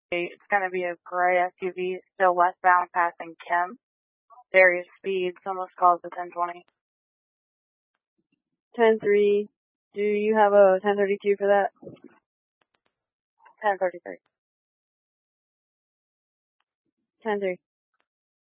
It's going to be a gray SUV, still westbound passing Kemp. Various speeds, almost calls the 1020. 10-3. Do you have a 1032 for that? 1033. 10-3.